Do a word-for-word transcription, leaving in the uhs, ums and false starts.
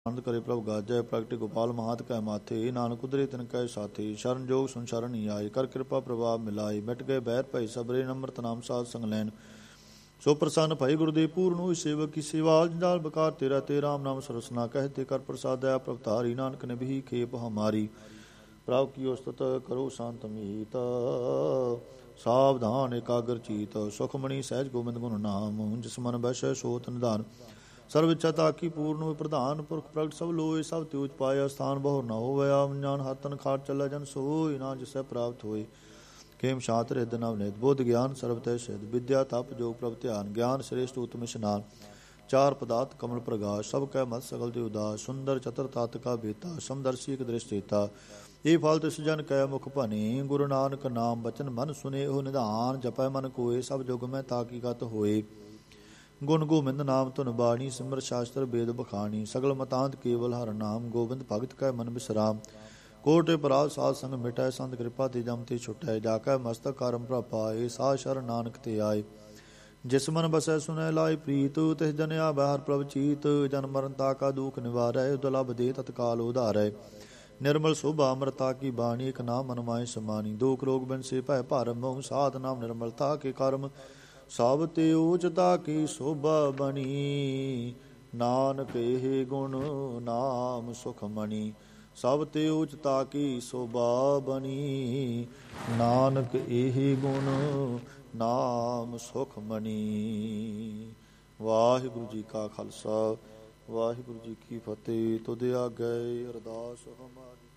ਆਨੰਦ ਕਰੇ ਪ੍ਰਭ ਗਾਜੈ ਪ੍ਰਗਟਿ ਗੋਪਾਲ ਮਹਾਤ ਕੈ ਮਾਥੇ ਨਾਨਕ ਕੁਦਰੇ ਤਿਨ ਕੈ ਸਾਥੀ ਸ਼ਰਨ ਜੋਗ ਸੁਨ ਸ਼ਰਨ ਆਏ ਕਰ ਕਿਰਪਾ ਪ੍ਰਭਾਵ ਮਿਲਾਏ ਮਿਟ ਗਏ ਬੈਰ ਭਈ ਸਬਰੇ ਨਮਰਤ ਨਾਮ ਸਾਧ ਸੰਗ ਲੈਨ ਸੋ ਪ੍ਰਸੰਨ ਭਈ ਗੁਰਦੇਵ ਪੂਰਨ ਹੋਈ ਸੇਵਕ ਕੀ ਸੇਵਾ ਜੰਜਾਲ ਬਕਾਰ ਤੇਰਾ ਤੇ ਰਾਮ ਨਾਮ ਸਰਸਨਾ ਕਹਤੇ ਕਰ ਪ੍ਰਸਾਦਿਆ ਪ੍ਰਭ ਧਾਰੀ ਨਾਨਕ ਨੇ ਵੀ ਖੇਪ ਹਮਾਰੀ ਪ੍ਰਭ ਕੀ ਉਸਤਤ ਕਰੋ ਸ਼ਾਂਤ ਮੀਤ ਸਾਵਧਾਨ ਇਕਾਗਰ ਚੀਤ ਸੁਖਮਣੀ ਸਹਿਜ ਗੋਬਿੰਦ ਗੁਣ ਨਾਮ ਜਿਸ ਮਨ ਬੈਸੈ ਸੋਤ ਨਿਧਾਨ ਸਰਵ ਇੱਛਾ ਤਾਕੀ ਪੂਰਨ ਪ੍ਰਧਾਨ ਪੁਰਖ ਪ੍ਰਗਟ ਸਭ ਲੋਏ ਸਭ ਤੇ ਉਚ ਪਾਇਆ ਸਥਾਨ ਬਹੁਰ ਨਾ ਹੋਵੇ ਆਮ ਜਾਨ ਹਤਨ ਖਾਟ ਚੱਲਾ ਜਨ ਸੋਈ ਨਾ ਜਿਸੈ ਪ੍ਰਾਪਤ ਹੋਏ ਖੇਮ ਸ਼ਾਂਤ ਰਿਦ ਨਵਨਿਤ ਬੁੱਧ ਗਿਆਨ ਸਰਬ ਤੈ ਸਿਧ ਵਿਦਿਆ ਤਪ ਜੋਗ ਪ੍ਰਭ ਧਿਆਨ ਗਿਆਨ ਸ੍ਰੇਸ਼ਟ ਉਤਮ ਇਸ਼ਨਾਨ ਚਾਰ ਪਦਾਰਥ ਕਮਲ ਪ੍ਰਗਾਸ਼ ਸਭ ਕੈ ਮਤ ਸਗਲ ਤੇ ਉਦਾਸ ਸੁੰਦਰ ਚਤਰ ਤਤ ਕਾ ਬੇਤਾ ਸਮਦਰਸ਼ੀ ਇਕ ਦ੍ਰਿਸ਼ ਦੇਤਾ ਇਹ ਫਲ ਤਿਸ ਜਨ ਕੈ ਮੁਖ ਭਨੀ ਗੁਰੂ ਨਾਨਕ ਨਾਮ ਬਚਨ ਮਨ ਸੁਨੇ ਉਹ ਨਿਧਾਨ ਜਪੈ ਮਨ ਕੋਏ ਸਭ ਜੁਗ ਮੈਂ ਤਾਕੀ ਗਤ ਹੋਏ ਗੁਣ ਗੋਬਿੰਦ ਨਾਮ ਧੁਨ ਬਾਣੀ ਸਿਮਰ ਸ਼ਾਸਤਰ ਵੇਦ ਬਖਾਣੀ ਸਗਲ ਮਤਾਂਤ ਕੇਵਲ ਹਰ ਨਾਮ ਗੋਬਿੰਦ ਭਗਤ ਕੈ ਮਨ ਬਿਸਰਾਮ ਕੋਟੇ ਪਰਾਧ ਸਾਧ ਸੰਗ ਮਿਟੈ ਸੰਤ ਕਿਰਪਾ ਤੇ ਜਮ ਤੇ ਛੁਟੈ ਜਾ ਕੈ ਮਸਤਕ ਕਰਮ ਪ੍ਰਪਾਏ ਸਾ ਸ਼ਰਨ ਨਾਨਕ ਤੇ ਆਏ ਜਿਸ ਮਨ ਬਸੈ ਸੁਨੈ ਲਾਇ ਪ੍ਰੀਤ ਤਿਸ ਜਨਿਆ ਬਾਹਰ ਪ੍ਰਭ ਚੀਤ ਜਨ ਮਰਨ ਤਾ ਕਾ ਦੁਖ ਨਿਵਾਰੈ ਦੁਲਭ ਦੇ ਤਤਕਾਲ ਉਧਾਰੈ ਨਿਰਮਲ ਸੋਭਾ ਅਮਰਤਾ ਕੀ ਬਾਣੀ ਇਕ ਨਾਮ ਮਨ ਮਾਹਿ ਸਮਾਨੀ ਦੁਖ ਰੋਗ ਬਿਨ ਸੇ ਭੈ ਭਰਮ ਮੋਹ ਸਾਧ ਨਾਮ ਨਿਰਮਲਤਾ ਕੇ ਕਰਮ ਸਭ ਤੇ ਊਚਤਾ ਕੀ ਸੋਭਾ ਬਣੀ ਨਾਨਕ ਇਹ ਗੁਣ ਨਾਮ ਸੁਖ ਮਣੀ ਸਭ ਤੇ ਊਚਤਾ ਕੀ ਸੋਭਾ ਬਣੀ ਨਾਨਕ ਇਹ ਗੁਣ ਨਾਮ ਸੁਖ ਮਣੀ। ਵਾਹਿਗੁਰੂ ਜੀ ਕਾ ਖਾਲਸਾ ਵਾਹਿਗੁਰੂ ਜੀ ਕੀ ਫਤਿਹ। ਤੁਧ ਆਗੇ ਅਰਦਾਸ ਹਮਾਰੀ।